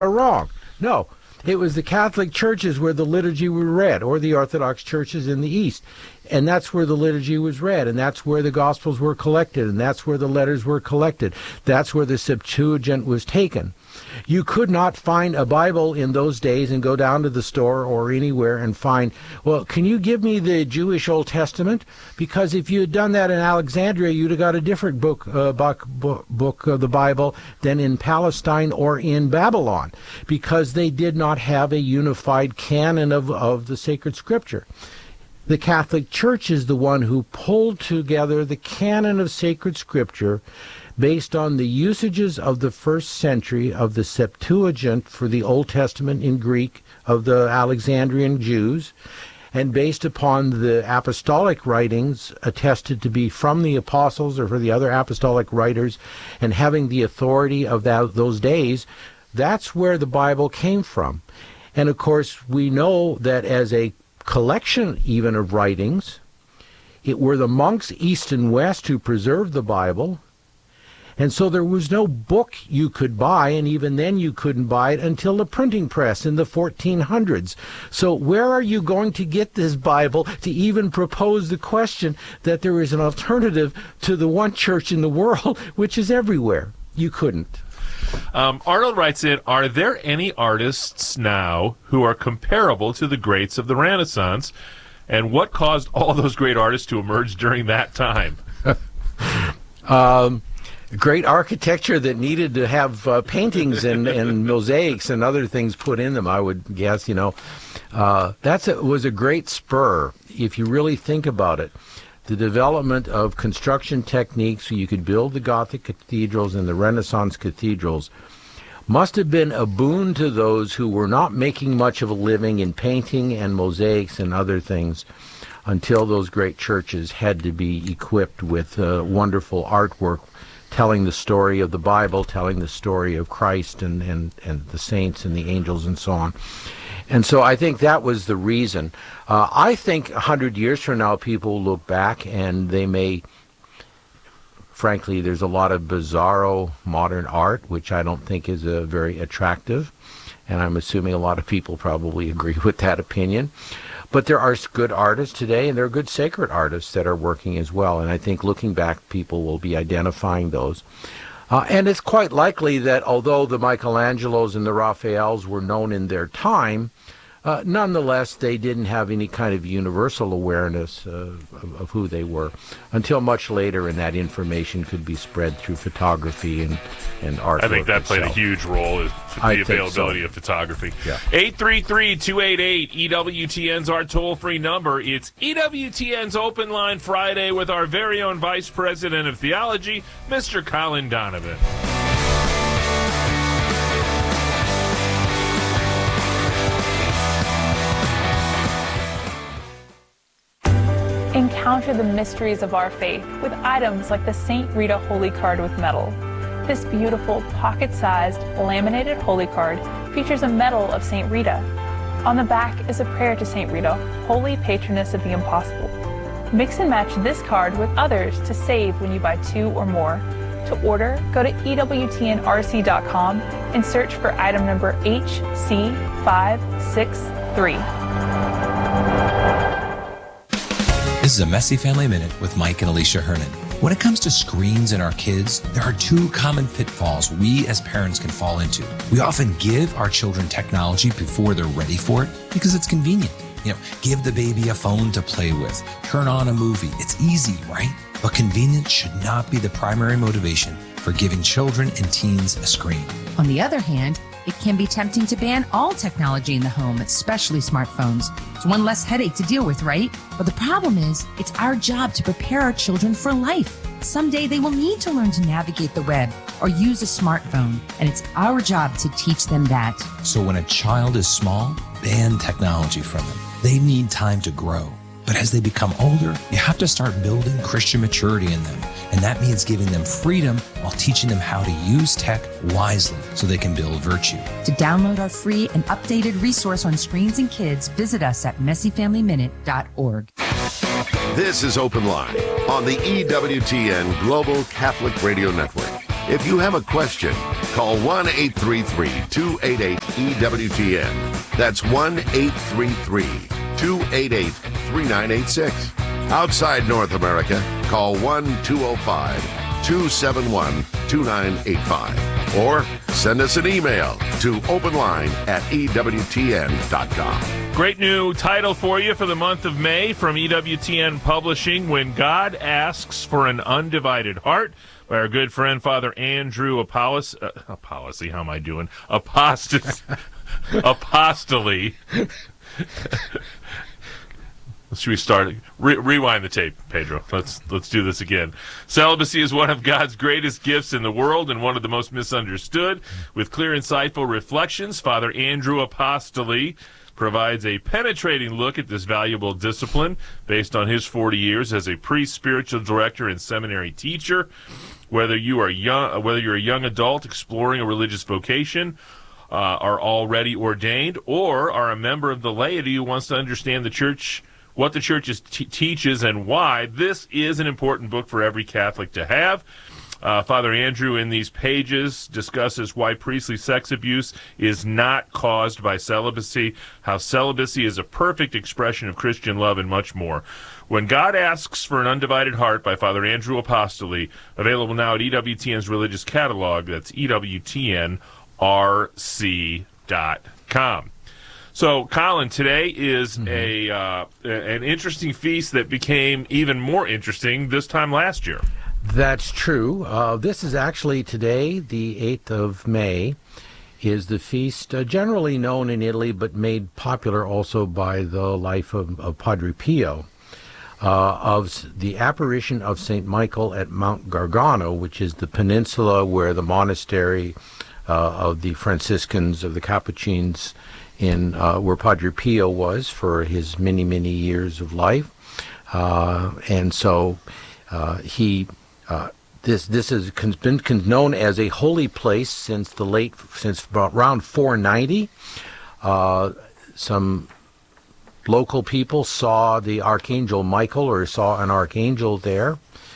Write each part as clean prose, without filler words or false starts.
wrong. No, it was the Catholic churches where the liturgy was read, or the Orthodox churches in the East. And that's where the liturgy was read, and that's where the Gospels were collected, and that's where the letters were collected. That's where the Septuagint was taken. You could not find a Bible in those days and go down to the store or anywhere and find, well, can you give me the Jewish Old Testament? Because if you had done that in Alexandria, you'd have got a different book of the Bible than in Palestine or in Babylon, because they did not have a unified canon of the sacred scripture. The Catholic Church is the one who pulled together the canon of sacred scripture based on the usages of the first century of the Septuagint for the Old Testament in Greek of the Alexandrian Jews, and based upon the apostolic writings attested to be from the apostles or for the other apostolic writers, and having the authority of those days. That's where the Bible came from. And of course, we know that as a collection even of writings, it were the monks east and west who preserved the Bible, and so there was no book you could buy, and even then you couldn't buy it until the printing press in the 1400s. So where are you going to get this Bible to even propose the question that there is an alternative to the one church in the world, which is everywhere? You couldn't. Arnold writes in, are there any artists now who are comparable to the greats of the Renaissance? And what caused all those great artists to emerge during that time? Great architecture that needed to have paintings and mosaics and other things put in them, I would guess, was a great spur, if you really think about it. The development of construction techniques so you could build the Gothic cathedrals and the Renaissance cathedrals must have been a boon to those who were not making much of a living in painting and mosaics and other things until those great churches had to be equipped with wonderful artwork telling the story of the Bible, telling the story of Christ and the saints and the angels and so on. And so I think that was the reason. I think 100 years from now, people look back and they may, frankly, there's a lot of bizarro modern art, which I don't think is very attractive. And I'm assuming a lot of people probably agree with that opinion. But there are good artists today, and there are good sacred artists that are working as well. And I think looking back, people will be identifying those. And it's quite likely that although the Michelangelos and the Raphaels were known in their time, nonetheless, they didn't have any kind of universal awareness of who they were until much later, and that information could be spread through photography and art. I think that played a huge role in the availability of photography. Yeah. 833-288-EWTN's our toll-free number. It's EWTN's Open Line Friday with our very own Vice President of Theology, Mr. Colin Donovan. Encounter the mysteries of our faith with items like the St. Rita Holy Card with medal. This beautiful pocket-sized laminated holy card features a medal of St. Rita. On the back is a prayer to St. Rita, holy patroness of the impossible. Mix and match this card with others to save when you buy 2 or more. To order, go to EWTNRC.com and search for item number HC563. This is a Messy Family Minute with Mike and Alicia Hernan. When it comes to screens and our kids, there are 2 common pitfalls we as parents can fall into. We often give our children technology before they're ready for it because it's convenient. Give the baby a phone to play with, turn on a movie. It's easy, right? But convenience should not be the primary motivation for giving children and teens a screen. On the other hand, it can be tempting to ban all technology in the home, especially smartphones. It's one less headache to deal with, right? But the problem is, it's our job to prepare our children for life. Someday they will need to learn to navigate the web or use a smartphone, and it's our job to teach them that. So when a child is small, ban technology from them. They need time to grow. But as they become older, you have to start building Christian maturity in them. And that means giving them freedom while teaching them how to use tech wisely so they can build virtue. To download our free and updated resource on screens and kids, visit us at messyfamilyminute.org. This is Open Line on the EWTN Global Catholic Radio Network. If you have a question, Call 1-833-288-EWTN. That's 1-833-288-3986. Outside North America, call 1-205-271-2985. Or send us an email to openline@EWTN.com. Great new title for you for the month of May from EWTN Publishing, When God Asks for an Undivided Heart, by our good friend Father Andrew Apostoli. How am I doing? Apostoli. Should we start? Rewind the tape, Pedro. Let's do this again. Celibacy is one of God's greatest gifts in the world and one of the most misunderstood. With clear, insightful reflections, Father Andrew Apostoli provides a penetrating look at this valuable discipline based on his 40 years as a priest, spiritual director, and seminary teacher. Whether you're a young adult exploring a religious vocation, are already ordained, or are a member of the laity who wants to understand the church, what the church teaches and why, this is an important book for every Catholic to have. Father Andrew, in these pages, discusses why priestly sex abuse is not caused by celibacy, how celibacy is a perfect expression of Christian love, and much more. When God Asks for an Undivided Heart by Father Andrew Apostoli, available now at EWTN's religious catalog. That's EWTNRC.com. So, Colin, today is an interesting feast that became even more interesting this time last year. That's true. This is actually today, the 8th of May, is the feast generally known in Italy but made popular also by the life of Padre Pio, of the apparition of St. Michael at Mount Gargano, which is the peninsula where the monastery of the Franciscans, of the Capuchins, where Padre Pio was for his many, many years of life. And so this has been known as a holy place since around 490. Some local people saw the Archangel Michael, or saw an archangel there,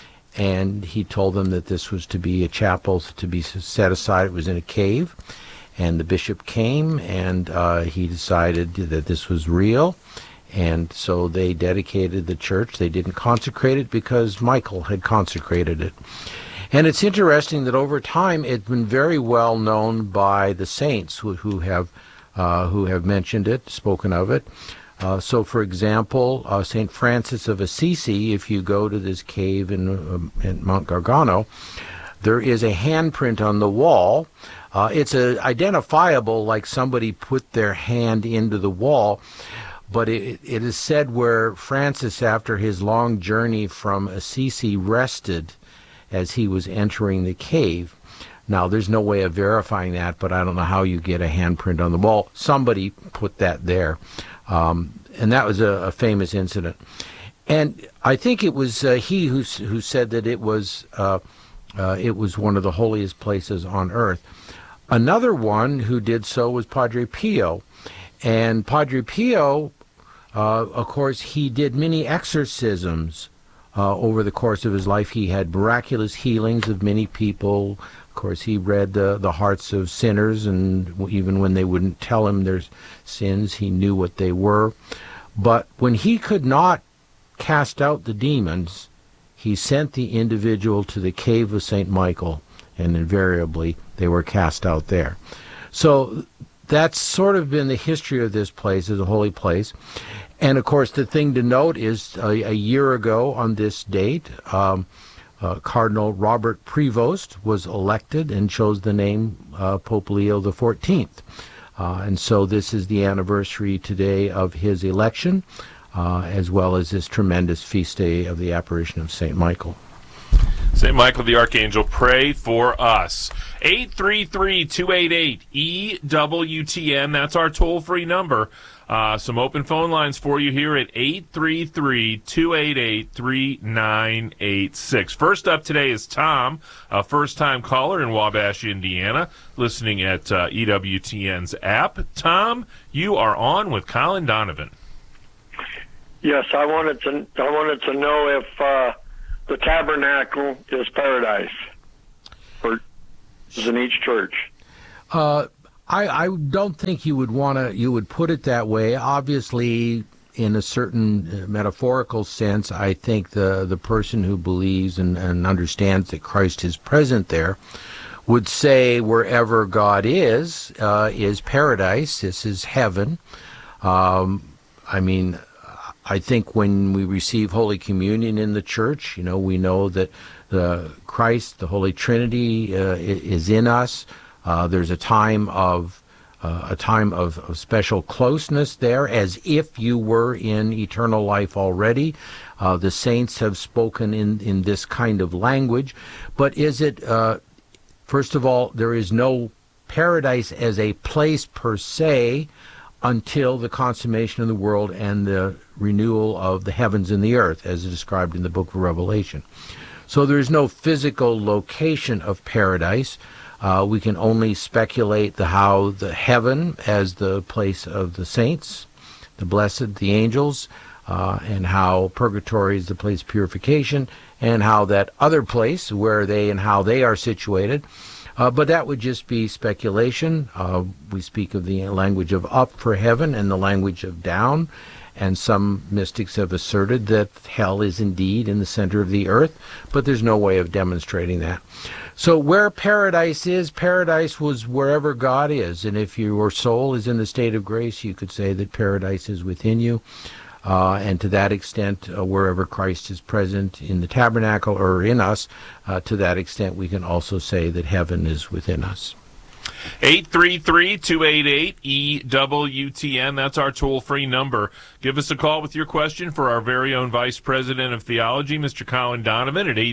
and he told them that this was to be a chapel to be set aside. It was in a cave, and the bishop came, and he decided that this was real. And so they dedicated the church. They didn't consecrate it because Michael had consecrated it. And it's interesting that over time it's been very well known by the saints who have mentioned it, spoken of it. So, for example, St. Francis of Assisi, if you go to this cave in Mount Gargano, there is a handprint on the wall. It's identifiable, like somebody put their hand into the wall. But it is said where Francis, after his long journey from Assisi, rested as he was entering the cave. Now, there's no way of verifying that, but I don't know how you get a handprint on the wall. Somebody put that there. And that was a famous incident. And I think it was he who said that it was one of the holiest places on earth. Another one who did so was Padre Pio. And Padre Pio, of course, he did many exorcisms over the course of his life. He had miraculous healings of many people. Of course, he read the hearts of sinners, and even when they wouldn't tell him their sins, he knew what they were. But when he could not cast out the demons, he sent the individual to the cave of St. Michael, and invariably they were cast out there. So that's sort of been the history of this place as a holy place. And, of course, the thing to note is a year ago on this date, Cardinal Robert Prevost was elected and chose the name Pope Leo XIV. And so this is the anniversary today of his election, as well as this tremendous feast day of the apparition of St. Michael. St. Michael the Archangel, pray for us. 833-288-EWTN, that's our toll-free number. Some open phone lines for you here at 833-288-3986. First up today is Tom, a first-time caller in Wabash, Indiana, listening at EWTN's app. Tom, you are on with Colin Donovan. Yes, I wanted to know if the tabernacle is paradise. in each church? I don't think you would put it that way. Obviously, in a certain metaphorical sense, I think the person who believes and understands that Christ is present there would say wherever God is paradise. This is heaven. I mean, I think when we receive Holy Communion in the church, we know that Christ, the Holy Trinity, is in us. There's a time of special closeness there, as if you were in eternal life already. The saints have spoken in this kind of language. But is it, first of all, there is no paradise as a place per se until the consummation of the world and the renewal of the heavens and the earth, as described in the book of Revelation. So there is no physical location of paradise. We can only speculate how the heaven as the place of the saints, the blessed, the angels, and how purgatory is the place of purification, and how that other place, where they and how they are situated. But that would just be speculation. We speak of the language of up for heaven and the language of down, and some mystics have asserted that hell is indeed in the center of the earth, but there's no way of demonstrating that. So where paradise was wherever God is, and if your soul is in the state of grace, you could say that paradise is within you. And to that extent, wherever Christ is present in the tabernacle or in us, to that extent we can also say that heaven is within us. 833-288-EWTN. That's our toll-free number. Give us a call with your question for our very own Vice President of Theology, Mr. Colin Donovan, at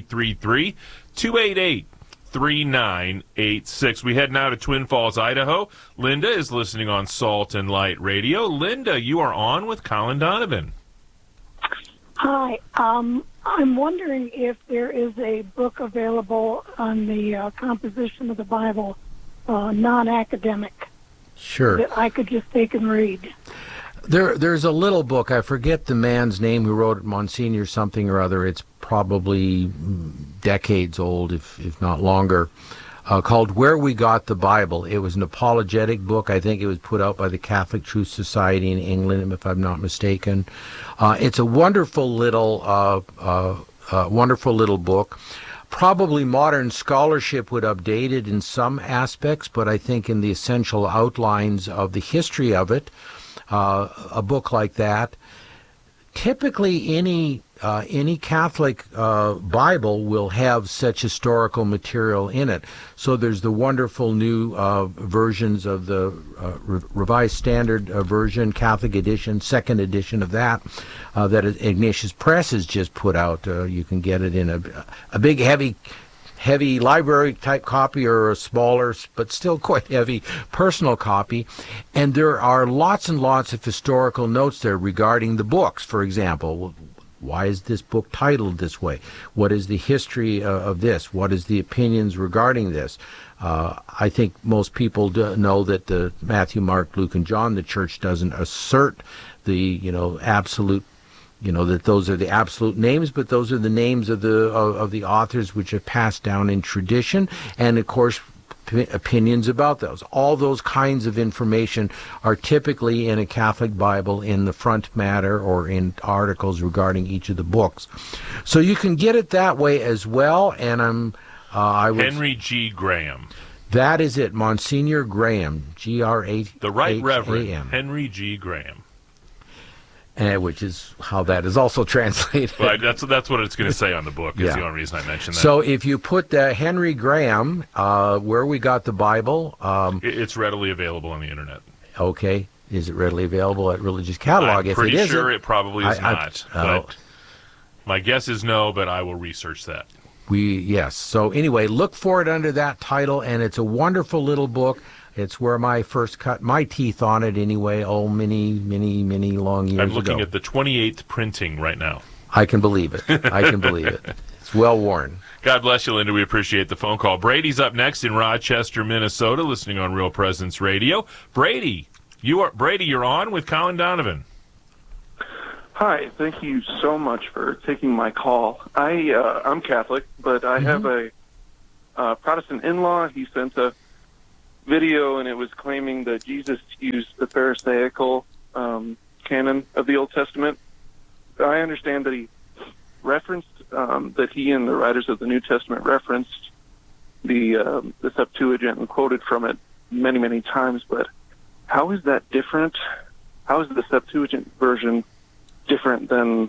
833-288-3986. We head now to Twin Falls, Idaho. Linda is listening on Salt and Light Radio. Linda, you are on with Colin Donovan. Hi. I'm wondering if there is a book available on the composition of the Bible, non-academic. Sure. That I could just take and read. There's a little book. I forget the man's name who wrote it, Monsignor something or other. It's probably decades old, if not longer, called Where We Got the Bible. It was an apologetic book. I think it was put out by the Catholic Truth Society in England, if I'm not mistaken. It's a wonderful little book. Probably modern scholarship would update it in some aspects, but I think in the essential outlines of the history of it, a book like that, typically any Catholic Bible will have such historical material in it. So there's the wonderful new versions of the Revised Standard Version, Catholic edition, second edition of that Ignatius Press has just put out. You can get it in a big, heavy library type copy or a smaller but still quite heavy personal copy, and there are lots and lots of historical notes there regarding the books. For example, why is this book titled this way? What is the history of this? What is the opinions regarding this? I think most people know that the Matthew, Mark, Luke, and John, the Church doesn't assert the absolute, that those are the absolute names, but those are the names of the authors which have passed down in tradition, and of course opinions about those. All those kinds of information are typically in a Catholic Bible in the front matter or in articles regarding each of the books. So you can get it that way as well, and Henry G. Graham. That is it, Monsignor Graham, G-R-A-H-A-M. The Right Reverend Henry G. Graham. Which is how that is also translated. Well, that's what it's going to say on the book, is the only reason I mentioned that. So if you put Henry Graham, Where We Got the Bible... it's readily available on the Internet. Okay. Is it readily available at Religious Catalog? I'm pretty sure it probably is not. But my guess is no, but I will research that. Yes. So anyway, look for it under that title, and it's a wonderful little book. It's where I first cut my teeth on it anyway, many long years ago. I'm looking at the 28th printing right now. I can believe it. It's well worn. God bless you, Linda. We appreciate the phone call. Brady's up next in Rochester, Minnesota, listening on Real Presence Radio. Brady, you're on with Colin Donovan. Hi, thank you so much for taking my call. I'm Catholic, but I have a Protestant in-law. He sent a video, and it was claiming that Jesus used the Pharisaical canon of the Old Testament. I understand that he referenced that he and the writers of the New Testament referenced the Septuagint and quoted from it many, many times. But how is that different? How is the Septuagint version different than?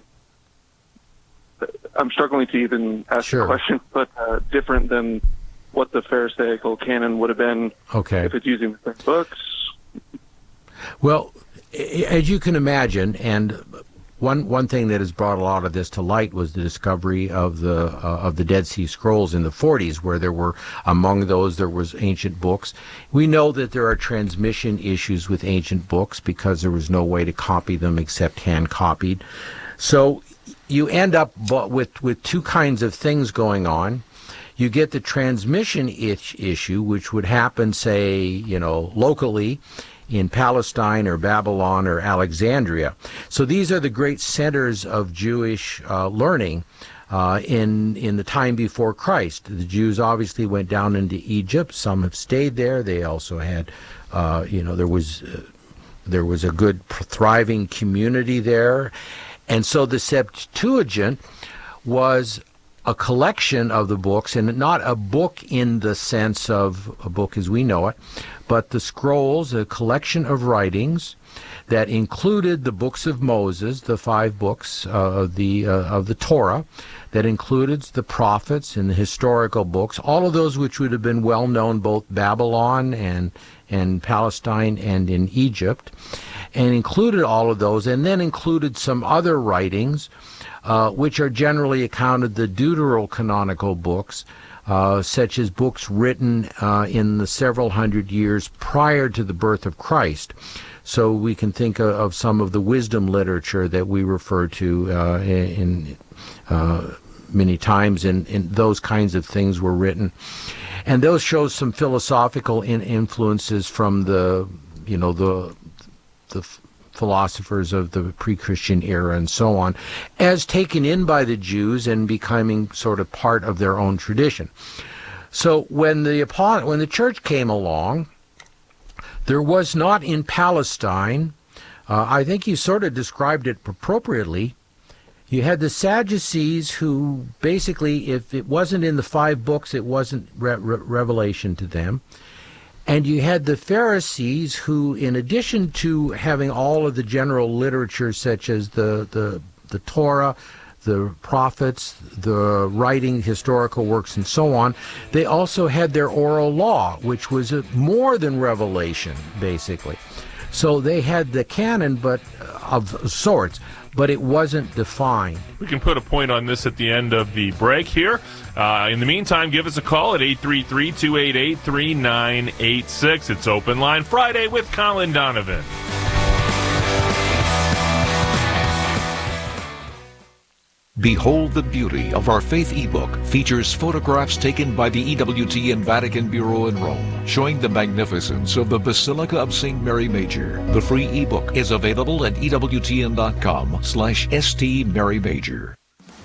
I'm struggling to even ask the question, but different than what the Pharisaical canon would have been if it's using the same books. Well, as you can imagine, and one thing that has brought a lot of this to light was the discovery of the Dead Sea Scrolls in the 40s, where there were, among those, there was ancient books. We know that there are transmission issues with ancient books because there was no way to copy them except hand-copied. So you end up with two kinds of things going on. You get the transmission issue, which would happen, say, locally in Palestine or Babylon or Alexandria. So these are the great centers of Jewish learning in the time before Christ. The Jews obviously went down into Egypt. Some have stayed there. They also had, there was a good thriving community there. And so the Septuagint was a collection of the books, and not a book in the sense of a book as we know it, but the scrolls, a collection of writings that included the books of Moses, the 5 books of the Torah, that included the prophets and the historical books, all of those which would have been well known both Babylon and Palestine and in Egypt, and included all of those, and then included some other writings which are generally accounted the deuterocanonical books, such as books written in the several hundred years prior to the birth of Christ. So we can think of some of the wisdom literature that we refer to in many times, and those kinds of things were written. And those show some philosophical influences from the philosophers of the pre-Christian era and so on, as taken in by the Jews and becoming sort of part of their own tradition. So when the church came along, there was not in Palestine, I think you sort of described it appropriately, you had the Sadducees who basically, if it wasn't in the 5 books, it wasn't revelation to them. And you had the Pharisees who, in addition to having all of the general literature such as the Torah, the prophets, the writing, historical works, and so on, they also had their oral law, which was more than revelation, basically. So they had the canon, but of sorts, but it wasn't defined. We can put a point on this at the end of the break here. In the meantime, give us a call at 833-288-3986. It's Open Line Friday with Colin Donovan. Behold the Beauty of Our Faith ebook features photographs taken by the EWTN Vatican Bureau in Rome, showing the magnificence of the Basilica of St. Mary Major. The free ebook is available at EWTN.com/St. Mary Major.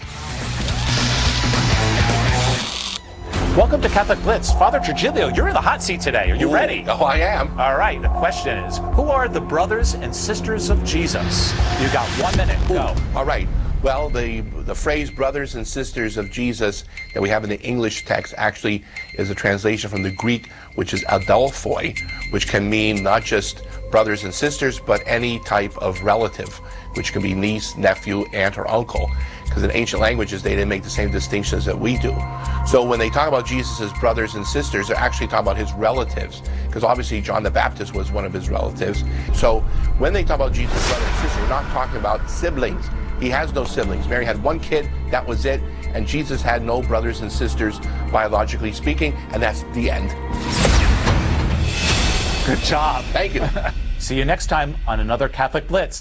Welcome to Catholic Blitz. Father Trigilio, you're in the hot seat today. Are you ready? Oh, I am. All right. The question is, who are the brothers and sisters of Jesus? You got 1 minute. Go. All right. Well, the phrase brothers and sisters of Jesus that we have in the English text actually is a translation from the Greek, which is adelphoi, which can mean not just brothers and sisters, but any type of relative, which can be niece, nephew, aunt, or uncle. Because in ancient languages, they didn't make the same distinctions that we do. So when they talk about Jesus as brothers and sisters, they're actually talking about his relatives. Because obviously John the Baptist was one of his relatives. So when they talk about Jesus as brother and sister, we're not talking about siblings. He has no siblings. Mary had 1 kid, that was it. And Jesus had no brothers and sisters, biologically speaking, and that's the end. Good job. Thank you. See you next time on another Catholic Blitz.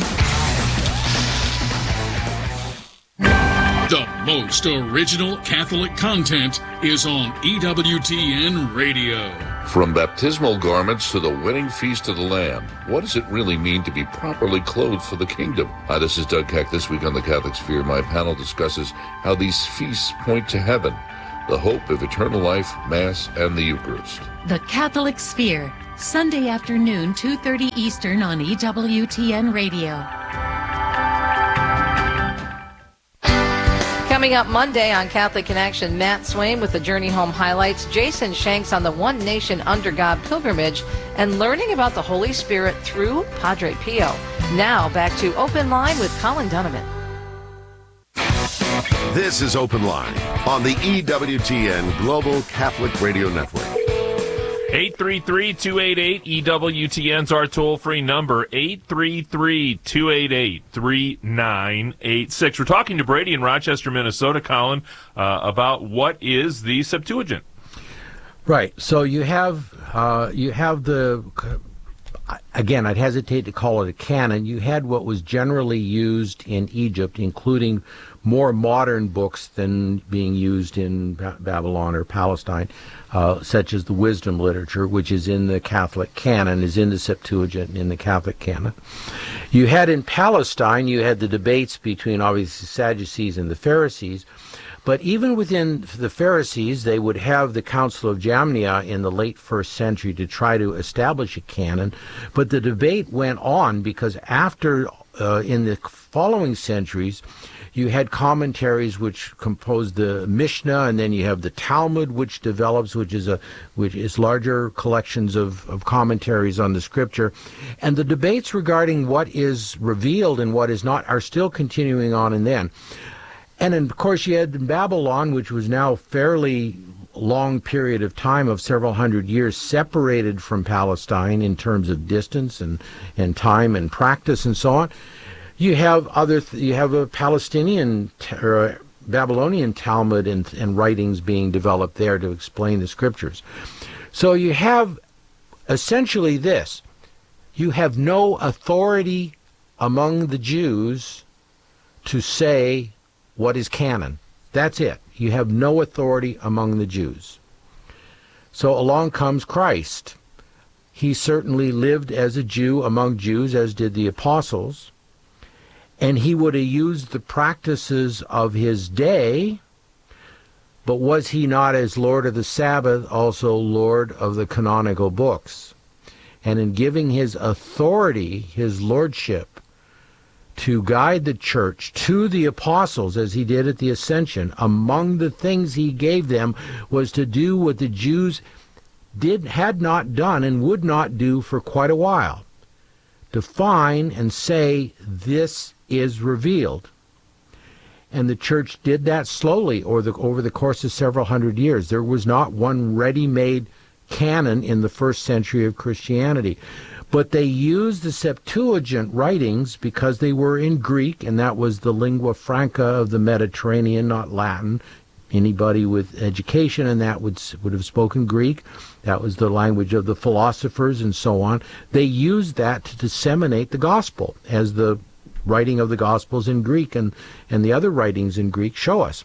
The most original Catholic content is on EWTN Radio. From baptismal garments to the wedding feast of the Lamb, what does it really mean to be properly clothed for the kingdom? Hi, this is Doug Keck. This week on the Catholic Sphere, my panel discusses how these feasts point to heaven. the hope of eternal life, Mass, and the Eucharist. The Catholic Sphere, Sunday afternoon, 2:30 Eastern on EWTN Radio. Coming up Monday on Catholic Connection, Matt Swain with the Journey Home highlights, Jason Shanks on the One Nation Under God pilgrimage, and learning about the Holy Spirit through Padre Pio. Now back to Open Line with Colin Donovan. This is Open Line on the EWTN Global Catholic Radio Network. 833-288-EWTN's our toll-free number, 833-288-3986. We're talking to Brady in Rochester, Minnesota, Colin, about what is the Septuagint. Right. So you have the, again, I'd hesitate to call it a canon. You had what was generally used in Egypt, including more modern books than being used in Babylon or Palestine, such as the wisdom literature, which is in the Catholic canon, is in the Septuagint, in the Catholic canon. You had in Palestine, you had the debates between, obviously, Sadducees and the Pharisees, but even within the Pharisees, they would have the Council of Jamnia in the late 1st century to try to establish a canon, but the debate went on because after, in the following centuries, you had commentaries which composed the Mishnah, and then you have the Talmud, which develops, which is larger collections of commentaries on the Scripture, and the debates regarding what is revealed and what is not are still continuing on. And then, and of course, you had Babylon, which was now fairly long period of time of several hundred years separated from Palestine in terms of distance and time and practice and so on. You have you have a Palestinian or Babylonian Talmud and writings being developed there to explain the Scriptures. So you have essentially this. You have no authority among the Jews to say what is canon. That's it. You have no authority among the Jews. So along comes Christ. He certainly lived as a Jew among Jews, as did the apostles. And he would have used the practices of his day, but was he not, as Lord of the Sabbath, also Lord of the canonical books? And in giving his authority, his lordship, to guide the church to the apostles, as he did at the Ascension, among the things he gave them was to do what the Jews had not done and would not do for quite a while. Define and say, this is revealed. And the church did that slowly over the course of several hundred years. There was not one ready-made canon in the 1st century of Christianity. But they used the Septuagint writings because they were in Greek, and that was the lingua franca of the Mediterranean, not Latin. Anybody with education and that would have spoken Greek. That was the language of the philosophers and so on. They used that to disseminate the gospel, as the writing of the Gospels in Greek and the other writings in Greek show us.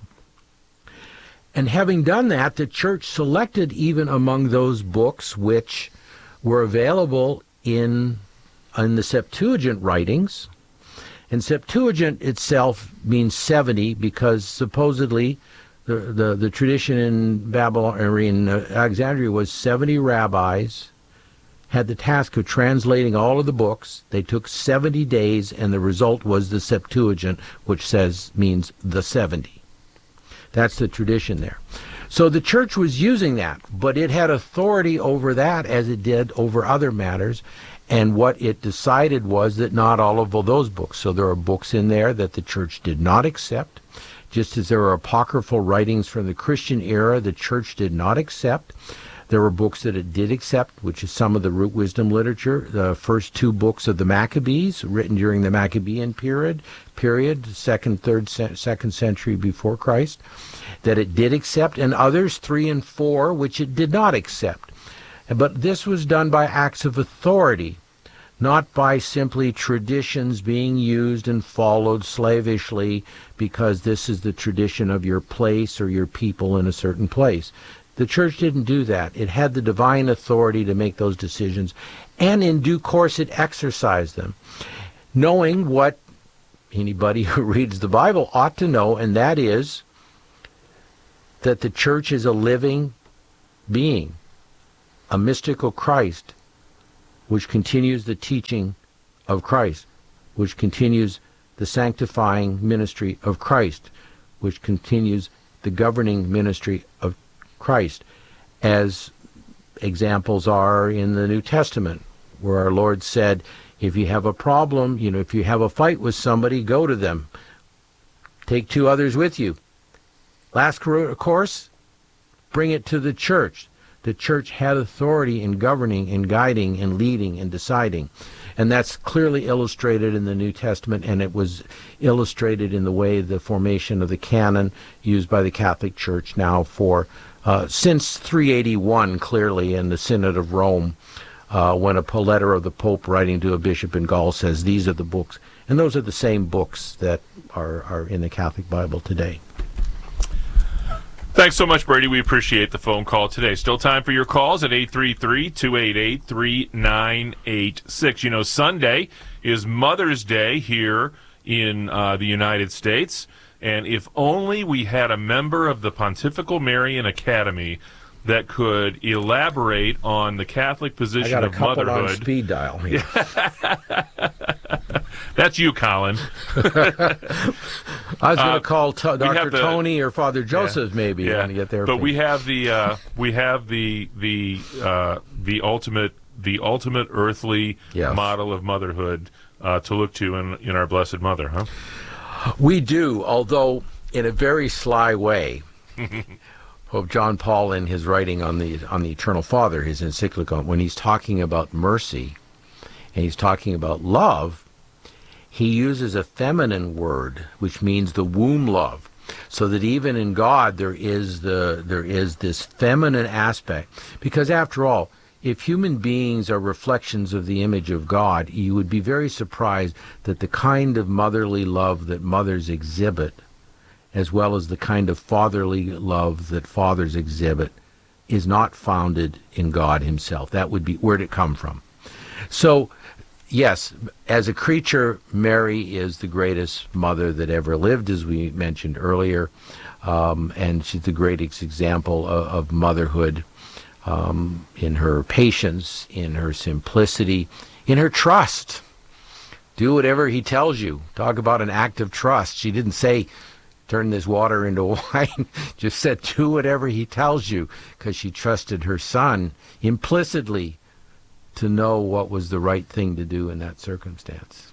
And having done that, the church selected even among those books which were available in the Septuagint writings. And Septuagint itself means 70 because supposedly the tradition in Babylon or in Alexandria was 70 rabbis had the task of translating all of the books. They took 70 days, and the result was the Septuagint, which means the 70. That's the tradition there. So the church was using that, but it had authority over that as it did over other matters, and what it decided was that not all of those books. So there are books in there that the church did not accept, just as there are apocryphal writings from the Christian era the church did not accept. There were books that it did accept, which is some of the root wisdom literature, the first 2 books of the Maccabees, written during the Maccabean period, 2nd century before Christ, that it did accept, and others, 3 and 4, which it did not accept. But this was done by acts of authority, not by simply traditions being used and followed slavishly because this is the tradition of your place or your people in a certain place. The church didn't do that. It had the divine authority to make those decisions, and in due course it exercised them, knowing what anybody who reads the Bible ought to know, and that is that the church is a living being, a mystical Christ, which continues the teaching of Christ, which continues the sanctifying ministry of Christ, which continues the governing ministry of Christ, as examples are in the New Testament, where our Lord said, if you have a problem, if you have a fight with somebody, go to them. Take 2 others with you. Last course, bring it to the church. The church had authority in governing and guiding and leading and deciding. And that's clearly illustrated in the New Testament, and it was illustrated in the way the formation of the canon used by the Catholic Church now for, since 381, clearly, in the Synod of Rome, when a letter of the Pope writing to a bishop in Gaul says, these are the books. And those are the same books that are in the Catholic Bible today. Thanks so much, Brady. We appreciate the phone call today. Still time for your calls at 833-288-3986. Sunday is Mother's Day here in the United States, and if only we had a member of the Pontifical Marian Academy that could elaborate on the Catholic position of motherhood. I got a couple on speed dial here. That's you, Colin. I was going to call Dr. Tony or Father Joseph maybe to get their opinion. But we have the ultimate earthly model of motherhood to look to in our Blessed Mother, huh? We do, although in a very sly way. Pope John Paul, in his writing on the Eternal Father, his encyclical, when he's talking about mercy and he's talking about love, he uses a feminine word, which means the womb love, so that even in God there is this feminine aspect. Because after all, if human beings are reflections of the image of God, you would be very surprised that the kind of motherly love that mothers exhibit, as well as the kind of fatherly love that fathers exhibit, is not founded in God himself. That would be, where'd it come from? So, yes, as a creature, Mary is the greatest mother that ever lived, as we mentioned earlier, and she's the greatest example of motherhood in her patience, in her simplicity, in her trust. Do whatever he tells you. Talk about an act of trust. She didn't say, turn this water into wine, just said, do whatever he tells you, because she trusted her son implicitly to know what was the right thing to do in that circumstance.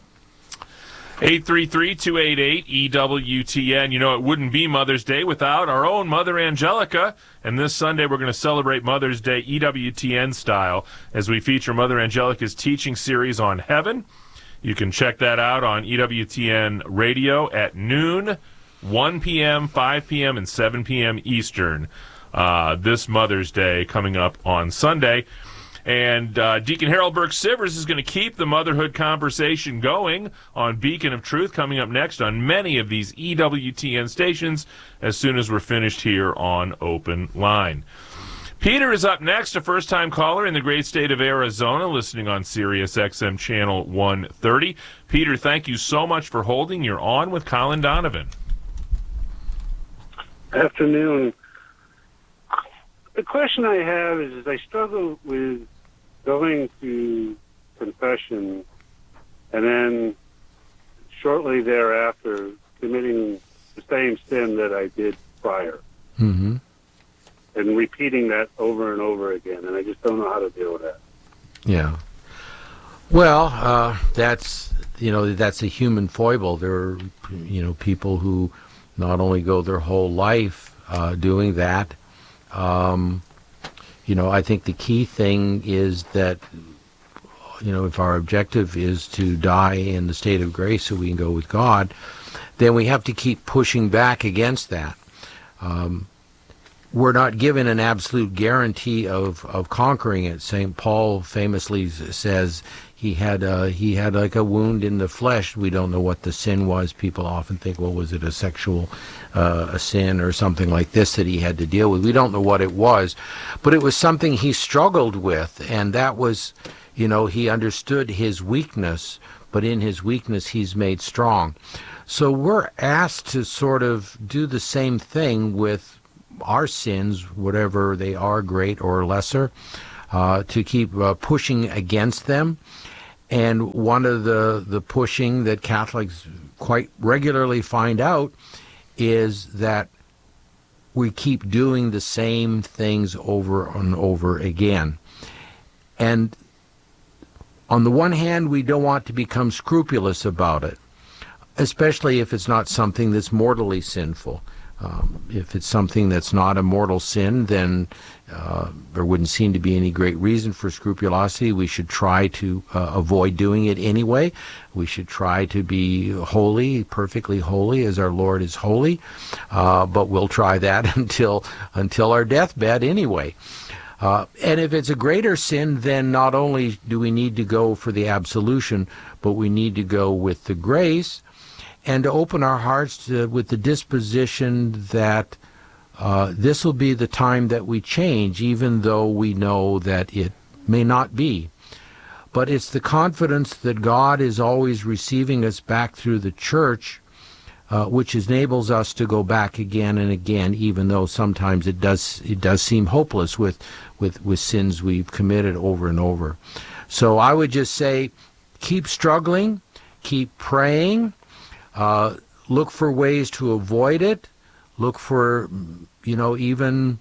833-288-EWTN. It wouldn't be Mother's Day without our own Mother Angelica. And this Sunday we're going to celebrate Mother's Day EWTN style as we feature Mother Angelica's teaching series on heaven. You can check that out on EWTN Radio at noon, 1 p.m., 5 p.m., and 7 p.m. Eastern this Mother's Day coming up on Sunday. And Deacon Harold Burke-Sivers is going to keep the motherhood conversation going on Beacon of Truth coming up next on many of these EWTN stations as soon as we're finished here on Open Line. Peter is up next, a first-time caller in the great state of Arizona, listening on Sirius XM Channel 130. Peter, thank you so much for holding. You're on with Colin Donovan. Afternoon. The question I have is I struggle with going to confession and then shortly thereafter committing the same sin that I did prior. Mm-hmm. And repeating that over and over again, and I just don't know how to deal with that. Yeah. Well, that's a human foible. There are, people who not only go their whole life doing that. I think the key thing is that, if our objective is to die in the state of grace so we can go with God, then we have to keep pushing back against that. We're not given an absolute guarantee of conquering it. St. Paul famously says he had like a wound in the flesh. We don't know what the sin was. People often think, well, was it a sexual a sin or something like this that he had to deal with? We don't know what it was, but it was something he struggled with, and that was, he understood his weakness, but in his weakness he's made strong. So we're asked to sort of do the same thing with our sins, whatever they are, great or lesser, to keep pushing against them. And one of the pushing that Catholics quite regularly find out is that we keep doing the same things over and over again. And on the one hand, we don't want to become scrupulous about it, especially if it's not something that's mortally sinful. If it's something that's not a mortal sin, then there wouldn't seem to be any great reason for scrupulosity. We should try to avoid doing it anyway. We should try to be holy, perfectly holy, as our Lord is holy. But we'll try that until our deathbed anyway. And if it's a greater sin, then not only do we need to go for the absolution, but we need to go with the grace and to open our hearts with the disposition that this will be the time that we change, even though we know that it may not be. But it's the confidence that God is always receiving us back through the church, which enables us to go back again and again, even though sometimes it does seem hopeless with sins we've committed over and over. So I would just say, keep struggling, keep praying, look for ways to avoid it, look for, even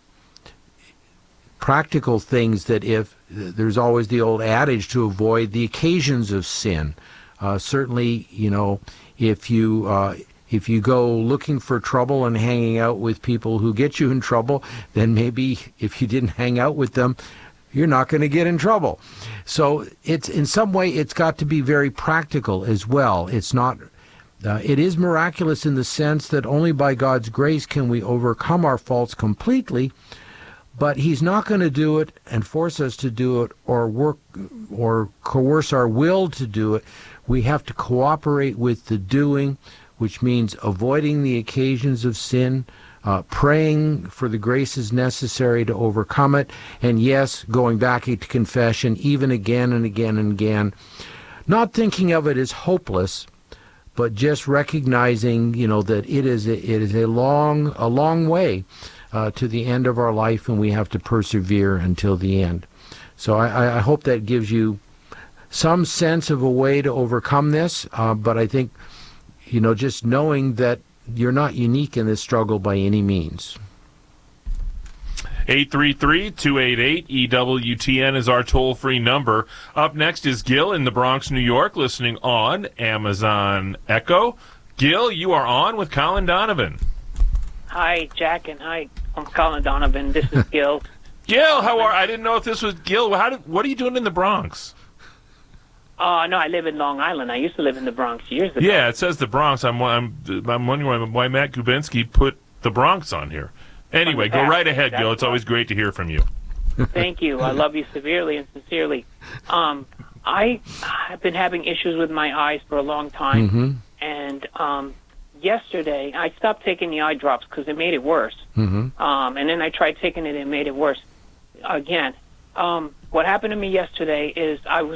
practical things that if there's always the old adage to avoid the occasions of sin. Certainly, if you go looking for trouble and hanging out with people who get you in trouble, then maybe if you didn't hang out with them, you're not going to get in trouble. So it's in some way it's got to be very practical as well. It's not. It is miraculous in the sense that only by God's grace can we overcome our faults completely, but He's not going to do it and force us to do it or work or coerce our will to do it. We have to cooperate with the doing, which means avoiding the occasions of sin, praying for the graces necessary to overcome it, and yes, going back to confession even again and again and again, not thinking of it as hopeless, but just recognizing, that it is a long way to the end of our life, and we have to persevere until the end. So I hope that gives you some sense of a way to overcome this, but I think, just knowing that you're not unique in this struggle by any means. 833-288-EWTN is our toll-free number. Up next is Gil in the Bronx, New York, listening on Amazon Echo. Gil, you are on with Colin Donovan. Hi, Jack, and hi, I'm Colin Donovan. This is Gil. Gil, how are? I didn't know if this was Gil. What are you doing in the Bronx? No, I live in Long Island. I used to live in the Bronx years ago. Yeah, it says the Bronx. I'm wondering why Matt Kubinski put the Bronx on here. Anyway, go right ahead, Gil. It's always great to hear from you. Thank you. I love you severely and sincerely. I have been having issues with my eyes for a long time, and yesterday I stopped taking the eye drops because it made it worse. And then I tried taking it and it made it worse again. What happened to me yesterday is I was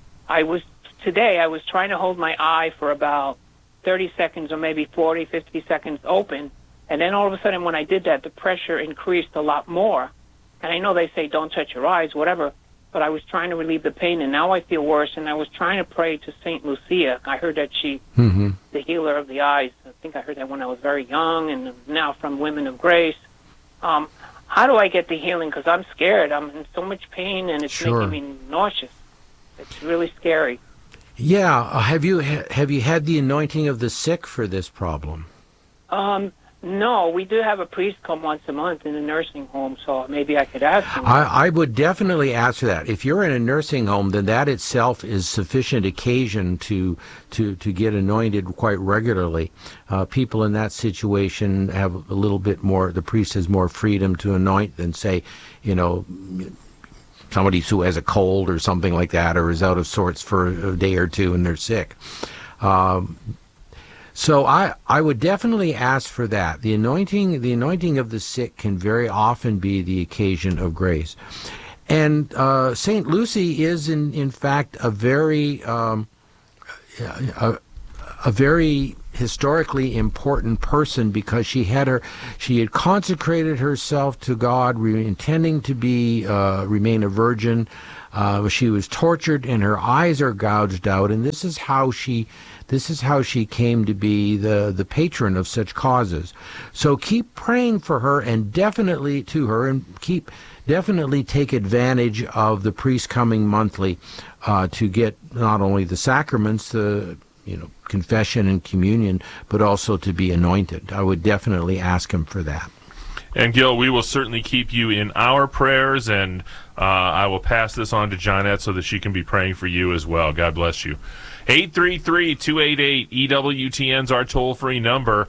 trying to hold my eye for about 30 seconds or maybe 40, 50 seconds open. And then all of a sudden when I did that, the pressure increased a lot more. And I know they say don't touch your eyes, whatever, but I was trying to relieve the pain, and now I feel worse. And I was trying to pray to St. Lucia. I heard that she's the healer of the eyes. I think I heard that when I was very young, and now from Women of Grace. How do I get the healing? Because I'm scared. I'm in so much pain, and it's making me nauseous. It's really scary. Yeah. Have you had the anointing of the sick for this problem? No, we do have a priest come once a month in a nursing home, so maybe I could ask him. I would definitely ask for that. If you're in a nursing home, then that itself is sufficient occasion to get anointed quite regularly. People in that situation have a little bit more, the priest has more freedom to anoint than, say, somebody who has a cold or something like that, or is out of sorts for a day or two and they're sick. So I would definitely ask for that. The anointing of the sick can very often be the occasion of grace. And St. Lucy is in fact a very historically important person because she had consecrated herself to God, intending to remain a virgin. She was tortured and her eyes are gouged out, and this is how she came to be the patron of such causes. So keep praying for her and definitely take advantage of the priest coming monthly to get not only the sacraments, the confession and communion, but also to be anointed. I would definitely ask him for that. And Gil, we will certainly keep you in our prayers, and I will pass this on to Johnette so that she can be praying for you as well. God bless you. 833-288-EWTN's our toll-free number,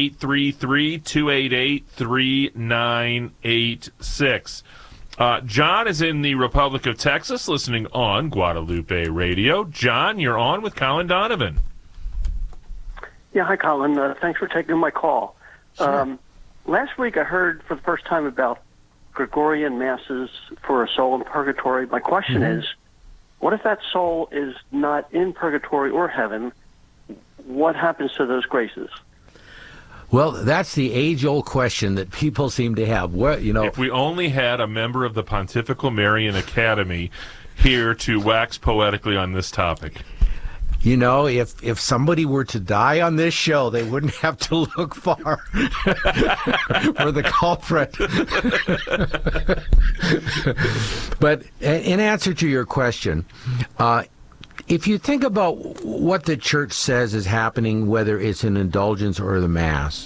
833-288-3986. John is in the Republic of Texas listening on Guadalupe Radio. John, you're on with Colin Donovan. Yeah, hi, Colin. Thanks for taking my call. Sure. Last week I heard for the first time about Gregorian masses for a soul in purgatory. My question is, what if that soul is not in purgatory or heaven? What happens to those graces? Well, that's the age-old question that people seem to have. If we only had a member of the Pontifical Marian Academy here to wax poetically on this topic. If somebody were to die on this show, they wouldn't have to look far for the culprit. But in answer to your question, if you think about what the church says is happening, whether it's an indulgence or the Mass,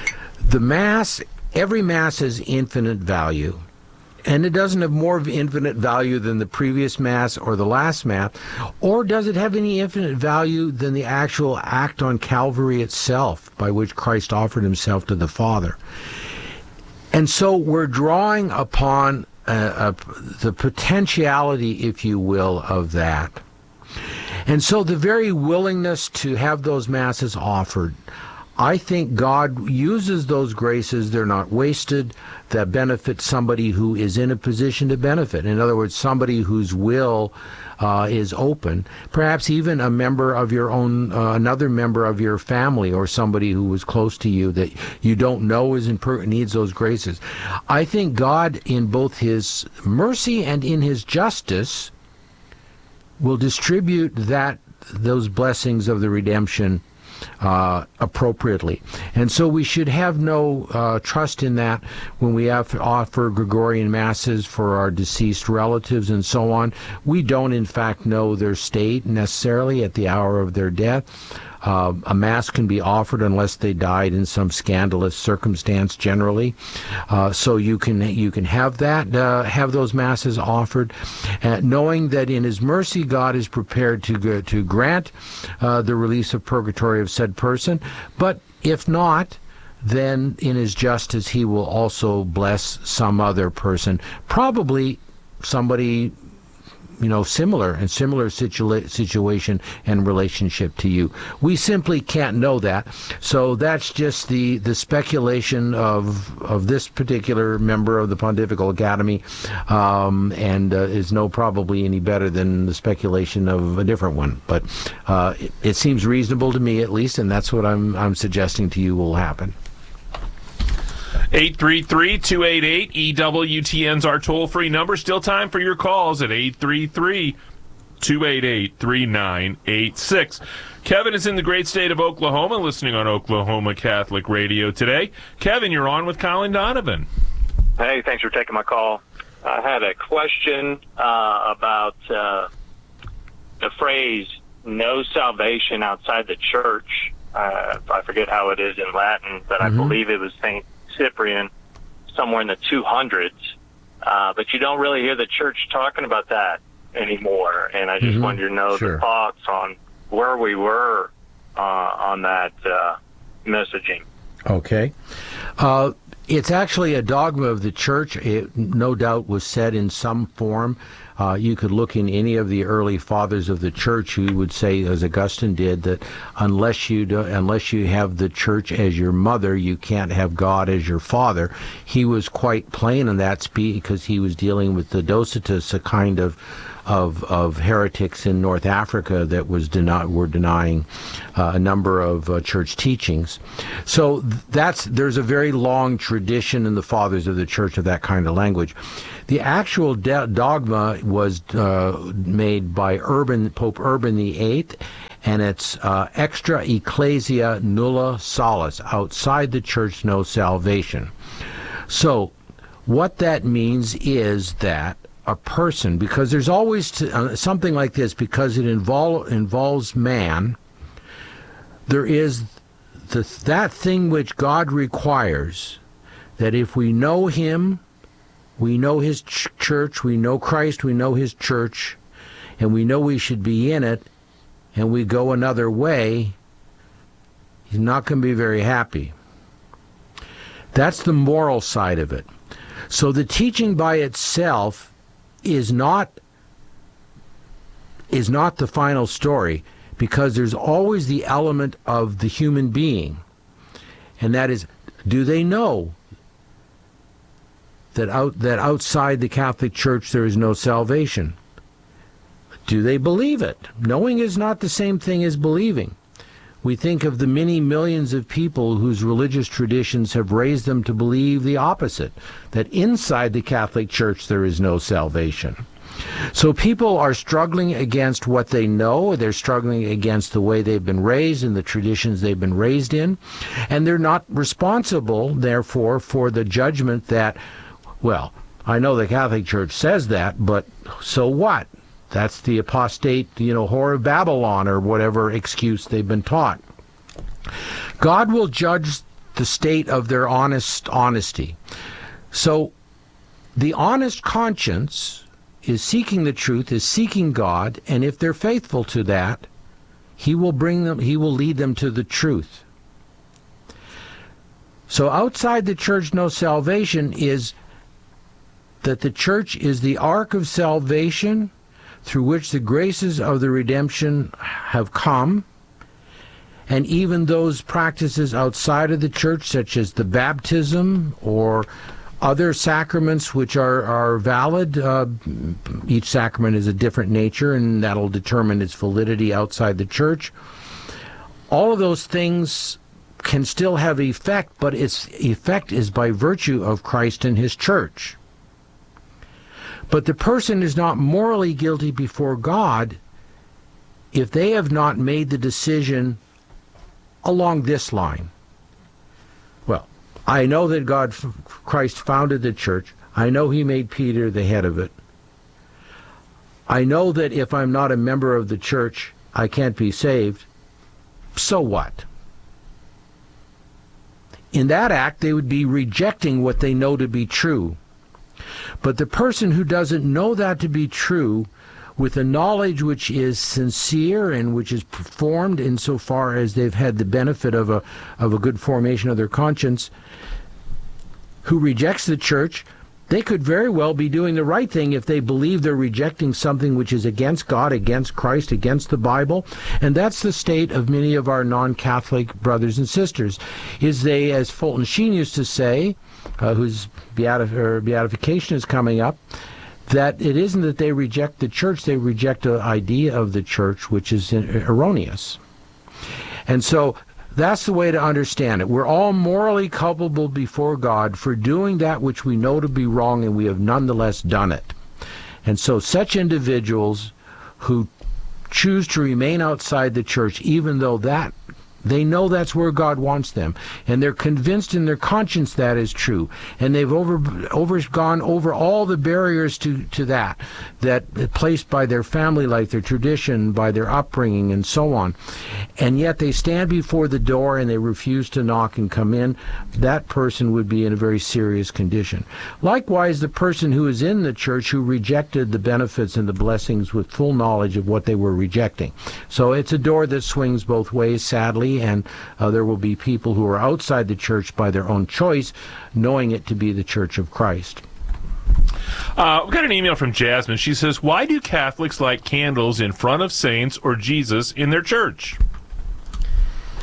every Mass has infinite value. And it doesn't have more of infinite value than the previous Mass or the last Mass, or does it have any infinite value than the actual act on Calvary itself, by which Christ offered himself to the Father? And so we're drawing upon the potentiality, if you will, of that. And so the very willingness to have those Masses offered, I think God uses those graces. They're not wasted, that benefit somebody who is in a position to benefit. In other words, somebody whose will is open, perhaps even a member of your own, another member of your family, or somebody who was close to you that you don't know needs those graces. I think God, in both his mercy and in his justice, will distribute those blessings of the redemption appropriately. And so we should have no trust in that when we have to offer Gregorian Masses for our deceased relatives and so on. We don't, in fact, know their state necessarily at the hour of their death. A Mass can be offered unless they died in some scandalous circumstance generally. So you can have those Masses offered, knowing that in his mercy God is prepared to grant the release of purgatory of said person. But if not, then in his justice he will also bless some other person, probably somebody similar situation and relationship to you. We simply can't know that. So that's just the speculation of this particular member of the Pontifical Academy, and is probably any better than the speculation of a different one. But it seems reasonable to me, at least, and that's what I'm suggesting to you will happen. 833-288-EWTN's our toll-free number. Still time for your calls at 833-288-3986. Kevin is in the great state of Oklahoma, listening on Oklahoma Catholic Radio today. Kevin, you're on with Colin Donovan. Hey, thanks for taking my call. I had a question about the phrase, no salvation outside the church. I forget how it is in Latin, but I believe it was St. Cyprian, somewhere in the 200s, but you don't really hear the church talking about that anymore, and I just wanted to know the thoughts on where we were on that messaging. Okay. It's actually a dogma of the church. It no doubt was said in some form. You could look in any of the early fathers of the church who would say, as Augustine did, that unless you have the church as your mother, you can't have God as your father. He was quite plain in that speech because he was dealing with the Docetus, a kind of of heretics in North Africa that were denying a number of church teachings. So there's a very long tradition in the fathers of the church of that kind of language. The actual dogma was made by Pope Urban VIII, and it's extra ecclesia nulla salus, outside the church no salvation. So what that means is that a person, because there's always something like this, because it involves man, there is that thing which God requires, that if we know him, we know his church, we know Christ, we know his church, and we know we should be in it, and we go another way, he's not going to be very happy. That's the moral side of it. So the teaching by itself is not the final story, because there's always the element of the human being. And that is, do they know that outside the Catholic Church there is no salvation? Do they believe it? Knowing is not the same thing as believing. We think of the many millions of people whose religious traditions have raised them to believe the opposite, that inside the Catholic Church there is no salvation. So people are struggling against what they know, they're struggling against the way they've been raised and the traditions they've been raised in, and they're not responsible, therefore, for the judgment that, well, I know the Catholic Church says that, but so what? That's the apostate, whore of Babylon, or whatever excuse they've been taught. God will judge the state of their honesty. So the honest conscience is seeking the truth, is seeking God, and if they're faithful to that, he will lead them to the truth. So outside the church, no salvation is that the church is the ark of salvation through which the graces of the redemption have come, and even those practices outside of the church, such as the baptism or other sacraments which are valid. Each sacrament is a different nature, and that'll determine its validity outside the church. All of those things can still have effect, but its effect is by virtue of Christ and his church. But the person is not morally guilty before God if they have not made the decision along this line. Well, I know that Christ founded the church. I know he made Peter the head of it. I know that if I'm not a member of the church, I can't be saved. So what? In that act, they would be rejecting what they know to be true. But the person who doesn't know that to be true, with a knowledge which is sincere and which is performed insofar as they've had the benefit of a good formation of their conscience, who rejects the church, they could very well be doing the right thing if they believe they're rejecting something which is against God, against Christ, against the Bible. And that's the state of many of our non-Catholic brothers and sisters, is they, as Fulton Sheen used to say, whose beatification is coming up, that it isn't that they reject the church, they reject the idea of the church, which is erroneous. And so that's the way to understand it. We're all morally culpable before God for doing that which we know to be wrong, and we have nonetheless done it. And so such individuals who choose to remain outside the church, even though they know that's where God wants them, and they're convinced in their conscience that is true, and they've gone over all the barriers to that placed by their family life, their tradition, by their upbringing, and so on, and yet they stand before the door and they refuse to knock and come in. That person would be in a very serious condition. Likewise, the person who is in the church who rejected the benefits and the blessings with full knowledge of what they were rejecting. So it's a door that swings both ways, sadly, and there will be people who are outside the church by their own choice, knowing it to be the Church of Christ. We've got an email from Jasmine. She says, why do Catholics light candles in front of saints or Jesus in their church?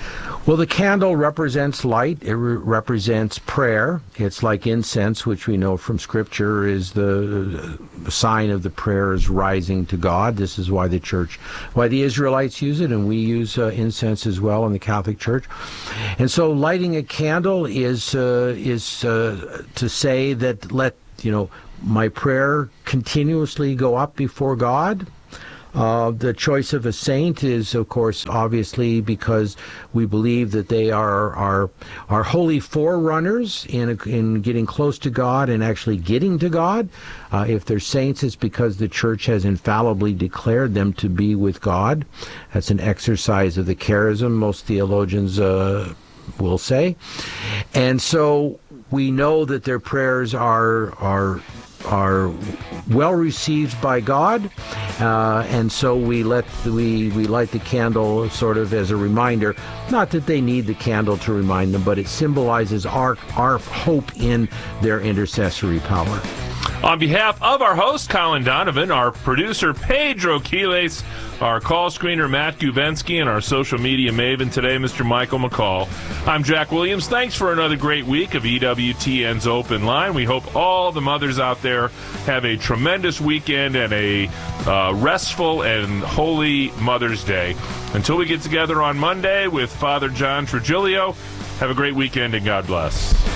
Well, the candle represents light. It represents prayer. It's like incense, which we know from Scripture is the sign of the prayers rising to God. This is why why the Israelites use it, and we use incense as well in the Catholic Church. And so lighting a candle is to say that let my prayer continuously go up before God. The choice of a saint is, of course, obviously because we believe that they are holy forerunners in getting close to God and actually getting to God. If they're saints, it's because the Church has infallibly declared them to be with God. That's an exercise of the charism, most theologians will say. And so we know that their prayers are well received by God, and so we light the candle sort of as a reminder. Not that they need the candle to remind them, but it symbolizes our hope in their intercessory power. On behalf of our host, Colin Donovan, our producer, Pedro Quiles, our call screener, Matt Gubensky, and our social media maven today, Mr. Michael McCall, I'm Jack Williams. Thanks for another great week of EWTN's Open Line. We hope all the mothers out there have a tremendous weekend and a restful and holy Mother's Day. Until we get together on Monday with Father John Trujillo, have a great weekend and God bless.